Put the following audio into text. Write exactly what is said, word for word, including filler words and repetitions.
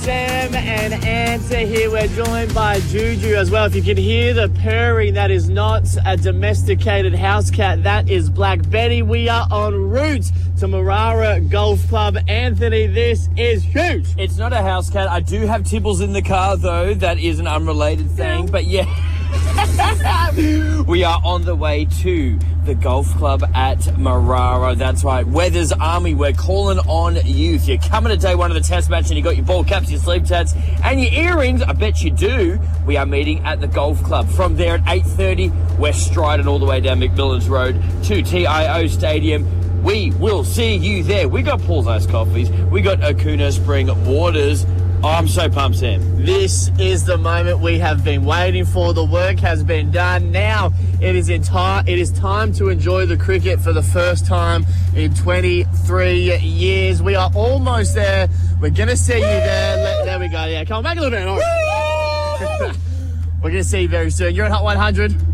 Sam and Anta here. We're joined by Juju as well. If you can hear the purring, that is not a domesticated house cat. That is Black Betty. We are en route to Marara Golf Club. Anthony, this is huge. It's not a house cat. I do have Tibbles in the car, though. That is an unrelated thing. But yeah, we are on the way to the golf club at Marara. That's right. Weathers Army, we're calling on youth. You're coming to day one of the test match and you got your ball caps, your sleeve tats, and your earrings. I bet you do. We are meeting at the golf club. From there at eight thirty, we're striding all the way down McMillan's Road to T I O Stadium. We will see you there. We got Paul's Ice Coffees. We got Okuna Spring Waters. Oh, I'm so pumped, Sam. This is the moment we have been waiting for. The work has been done. Now it is entire. It is time to enjoy the cricket for the first time in twenty-three years. We are almost there. We're going to see you there. Let, there we go. Yeah, come on, make a little bit of noise. We're going to see you very soon. You're at Hot one hundred.